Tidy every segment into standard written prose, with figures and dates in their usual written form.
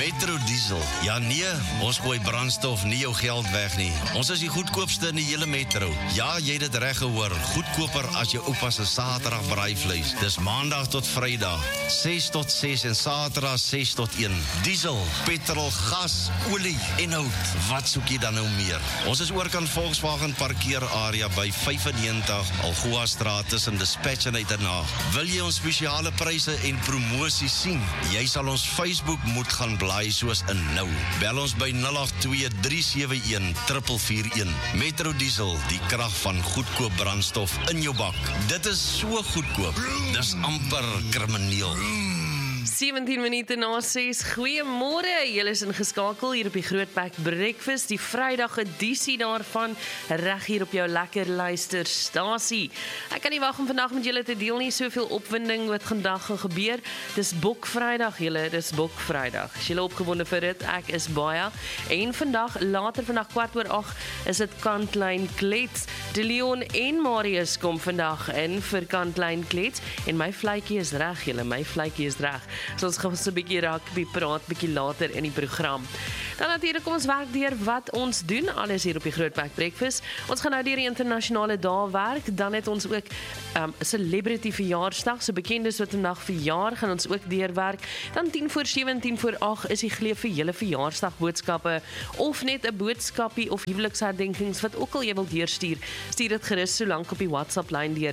Metro Diesel. Ja nee, ons gooi brandstof nie jou geld weg nie. Ons is die goedkoopste in die hele metro. Ja, jy het dit reg gehoor. Goedkoper as jou oupa se Saterdag braaivleis. Dis Maandag tot Vrydag, 6 tot 6 en Saterdag 6 tot 1. Diesel, petrol, gas, olie en hout. Wat soek jy dan nou meer? Ons is oorkant Volkswagen parkeerarea by 95 Algoa Straat tussen Dispatch en Uitenhaag. Wil jy ons spesiale pryse en promosie sien? Jy sal ons Facebook moet gaan blaai soos in nou. Bel ons by 082-371-441. Metro Diesel, die krag van goedkoop brandstof in jou bak. Dit is so goedkoop. Dis amper krimineel. 17 minute na 6. Goeiemôre. Julle is ingeskakel hier op die Grootbek Breakfast, die Vrydag edisie daarvan, reg hier op jou lekker luisterstasie. Ek kan nie wag om vandag met julle te deel nie, soveel opwinding wat vandag gaan gebeur. Dis Bokvrydag julle, dis Bokvrydag. As julle opgewonde vir dit, ek is baie. En later vandag 8:15 is dit Kantlyn Klets. De Leon en Marius kom vandag in vir Kantlyn Klets en my vletjie is reg julle, my vletjie is reg. So ons gaan so 'n bietjie rugby praat, bietjie later in die program. Dan natuurlik kom ons werk deur wat ons doen, alles hier op die Grootbek Breakfast. Ons gaan nou deur die internasionale dae werk, dan het ons ook celebrity verjaarsdag, so bekendes wat vandag verjaar, gaan ons ook deurwerk. Dan 10:07, 10:08 is die geleef vir julle verjaarsdag boodskappe, of net 'n boodskapie of huweliksherdenkings, wat ook al jy wil deurstuur, stuur dit gerus so lank op die WhatsApp lyn deur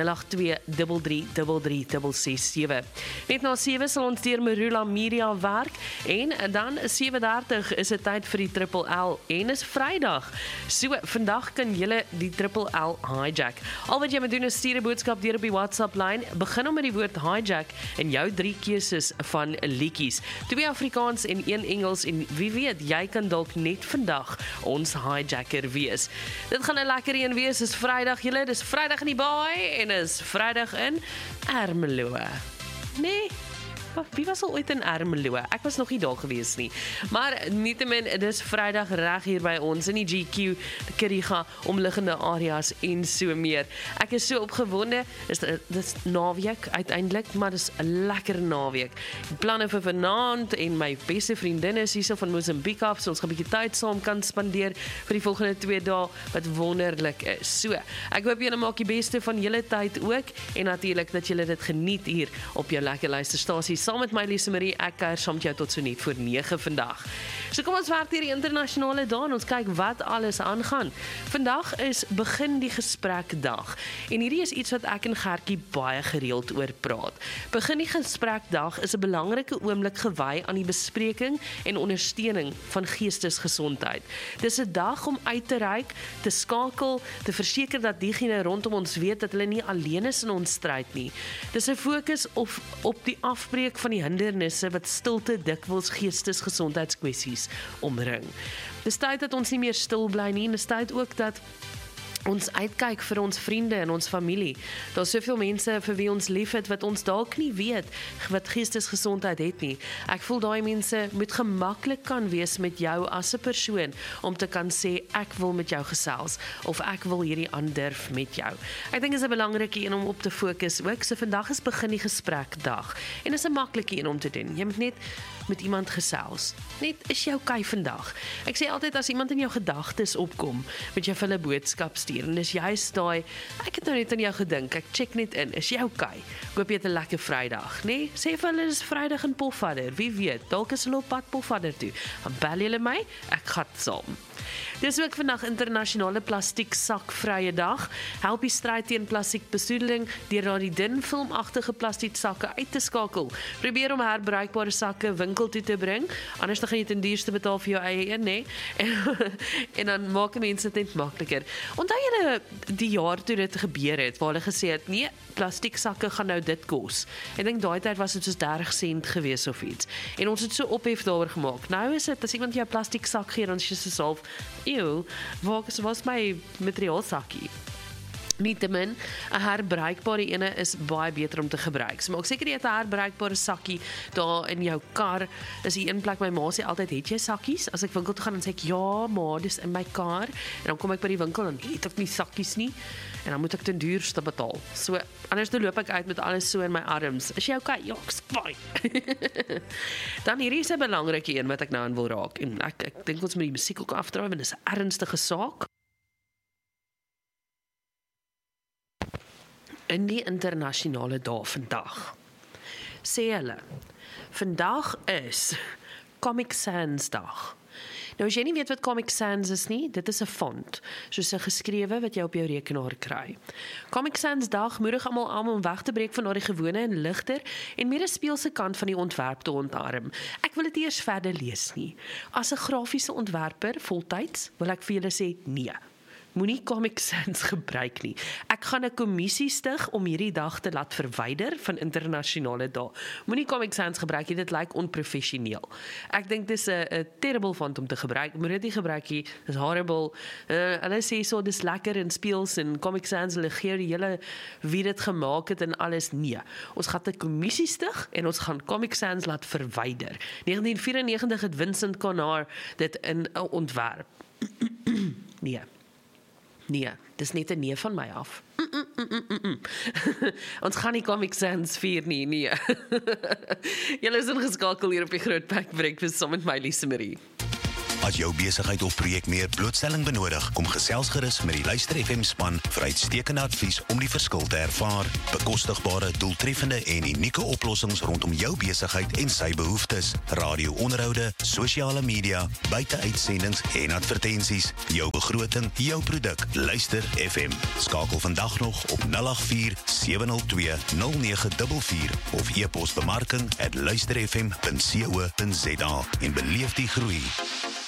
082333367. Net na 7 sal ons deur Marula Media werk en dan 7:30 is dit tyd vir die Triple L en is Vrydag. So vandag kan julle die Triple L hijack. Al wat jy moet doen is stuur 'n boodskap deur op die WhatsApp lyn. Begin hom met die woord hijack en jou 3 keuses van liedjies. 2 Afrikaans en 1 Engels en wie weet, jy kan dalk net vandag ons hijacker wees. Dit gaan 'n lekker een wees. Dis Vrydag julle, dis Vrydag in die Baai en is Vrydag in Ermelo. Nee. Wie was al ooit in Ermelo? Ek was nog nie daar gewees nie. Maar nietemin, dis Vrydag reg hier by ons in die GQ, die Kiriga, omliggende areas en so meer. Ek is so opgewonde. Dis naweek uiteindelik, maar dis 'n lekker naweek. Planne vir vanaand en my beste vriendin is hierso van Mosambiek af, so ons gaan 'n bietjie tyd saam kan spandeer vir die volgende 2 dae wat wonderlik is. So, ek hoop julle maak die beste van julle tyd ook en natuurlik dat julle dit geniet hier op jou lekker luisterstasie. Saam met my Lise Marie, ek kuier saam met jou tot so net voor 9 vandag. So kom ons werk hier die internasionale dae en ons kyk wat alles aangaan. Vandag is begin die gesprekdag en hierdie is iets wat ek en Gertjie baie gereeld oor praat. Begin die gesprekdag is 'n belangrike oomblik gewy aan die bespreking en ondersteuning van geestesgesondheid. Dis 'n dag om uit te reik, te skakel, te verseker dat diegene rondom ons weet dat hulle nie alleen is in ons stryd nie. Dis 'n fokus op die afbreek van die hindernisse wat stilte dikwels geestesgesondheidskwessies omring. Dis tyd dat ons nie meer stil bly nie, en dis tyd ook dat ons uitkyk vir ons vriende en ons familie. Daar's soveel mense vir wie ons lief het wat ons dalk nie weet wat geestesgesondheid het nie. Ek voel daai mense moet gemaklik kan wees met jou as 'n persoon om te kan sê ek wil met jou gesels of ek wil hierdie aandurf met jou. Ek dink dit is 'n belangrike een om op te fokus ook. So vandag is begin die gesprekdag en dit is 'n maklike een om te doen. Jy moet net met iemand gesels. Net, is jy okay vandag? Ek sê altyd as iemand in jou gedagtes opkom, moet jy vir hulle boodskap stuur. En dis juist daai, ek het nou net aan jou gedink, ek check net in, is jy okay? Ek hoop jy het 'n lekker Vrydag, nee? Sê vir hulle dis Vrydag in Pofadder, wie weet, dalk is hulle op pad Pofadder toe. Dan bel julle my, ek gaan saam. Dis ook vandag internasionale plastiek sakvrye dag. Help die stryd teen plastiekbesoedeling deur na die dun filmagtige plastiek sakke uit te skakel. Probeer om herbruikbare sakke winkel toe te bring, anders dan gaan jy ten duurste betaal vir jou eie een, nê? En dan maak mense dit net makliker. Onthou julle die jaar toe dit gebeur het, waar hulle gesê het, nee, plastiek sakke gaan nou dit kos. Ek dink daai tyd was dit soos 30 sent gewees of iets. En ons het so ophef daaroor gemaak. Nou is dit, as iemand jou plastiek sak gee, dan is jy so half, eeuw, waar was my materiaalsakkie? Nietemin, 'n herbruikbare ene is baie beter om te gebruik. So maak seker jy het 'n herbruikbare sakkie daar in jou kar. Is die een plek my ma sê altyd, het jy sakkies? As ek winkel toe gaan, dan sê ek, ja ma, dis in my kar. En dan kom ek by die winkel en het ek nie sakkies nie. En dan moet ek ten duurste betaal. So, anders loop ek uit met alles so in my arms. Is jy okay? Ja, ek's fine. Dan hierdie is 'n belangrike een wat ek nou aan wil raak. En ek dink ons moet die musiek ook afdraai, want dis 'n ernstige saak. In die internasionale dag vandag, sê hulle, vandag is Comic Sans dag. Nou as jy nie weet wat Comic Sans is nie, dit is 'n font, soos 'n geskrewe wat jy op jou rekenaar kry. Comic Sans dag moedig almal aan om weg te breek van daardie gewone en ligter en meer 'n speelse kant van die ontwerp te ontarm. Ek wil dit eers verder lees nie. As 'n grafiese ontwerper voltyds, wil ek vir julle sê nee. Moenie Comic Sans gebruik nie. Ek gaan 'n kommissie stig om hierdie dag te laat verwyder van internasionale dae. Moenie Comic Sans gebruik nie, dit lyk onprofessioneel. Ek dink dis 'n terrible font om te gebruik. Moet dit nie gebruik nie. Dis horrible. Hulle sê so dis lekker en speels en Comic Sans legeer die hele wie dit gemaak het en alles. Nee. Ons gaan 'n kommissie stig en ons gaan Comic Sans laat verwyder. 1994 het Vincent Connart dit in 'n ontwerp. Nee. Nee, dis net 'n nee van my af. Ons gaan nie Comic Sans vier nie, nee. Julle is ingeskakel hier op die Groot Pack Breakfast saam met my Lise Marie. As jou besigheid of projek meer blootstelling benodig, kom gesels gerus met die Luister FM span vir uitstekende advies om die verskil te ervaar. Bekostigbare, doeltreffende en unieke oplossings rondom jou besigheid en sy behoeftes. Radio-onderhoude, sosiale media, buiteuitsendings en advertensies. Jou begroting, jou produk. Luister FM. Skakel vandag nog op 084-702-0944 of e-pos bemarking@luisterfm.co.za en beleef die groei.